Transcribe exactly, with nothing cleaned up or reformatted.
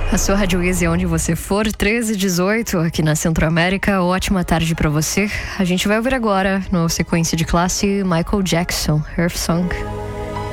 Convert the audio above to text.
A sua Rádio Easy, onde você for, treze e dezoito, aqui na Centro-América. Ótima tarde pra você. A gente vai ouvir agora, no Sequência de Classe, Michael Jackson, Earth Song.